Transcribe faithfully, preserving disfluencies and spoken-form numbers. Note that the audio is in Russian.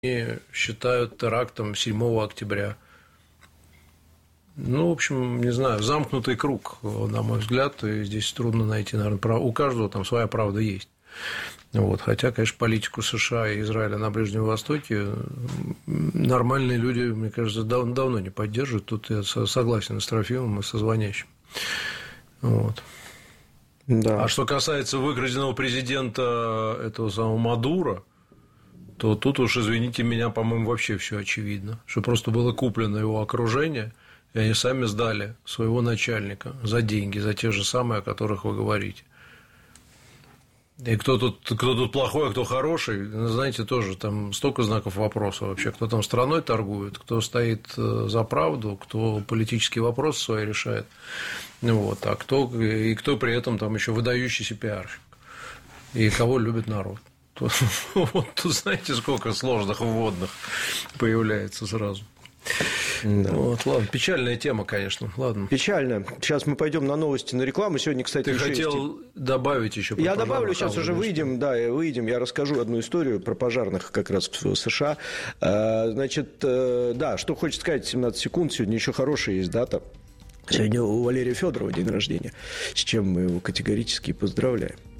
считают терактом седьмого октября. Ну, в общем, не знаю, замкнутый круг, на мой взгляд, и здесь трудно найти, наверное, прав... у каждого там своя правда есть. Вот. Хотя, конечно, политику США и Израиля на Ближнем Востоке нормальные люди, мне кажется, дав... давно не поддерживают. Тут я согласен с Трофимом и со звонящим. Вот. Да. А что касается выкраденного президента этого самого Мадуро, то тут уж, извините меня, по-моему, вообще все очевидно, что просто было куплено его окружение, и они сами сдали своего начальника за деньги, за те же самые, о которых вы говорите. И кто тут, кто тут плохой, а кто хороший, знаете, тоже там столько знаков вопроса вообще. Кто там страной торгует, кто стоит за правду, кто политические вопросы свои решает, вот, а кто, и кто при этом там еще выдающийся пиарщик, и кого любит народ. Вот тут, знаете, сколько сложных вводных появляется сразу. Да. Вот, ладно, печальная тема, конечно. Ладно. Печально. Сейчас мы пойдем на новости, на рекламу. Сегодня, кстати, ты хотел есть... добавить еще? Я добавлю, сейчас уже выйдем, да, выйдем. Я расскажу одну историю про пожарных как раз в США. Значит, да, что хочется сказать, семнадцать секунд. Сегодня еще хорошая есть дата. Сегодня у Валерия Федорова день рождения, с чем мы его категорически поздравляем.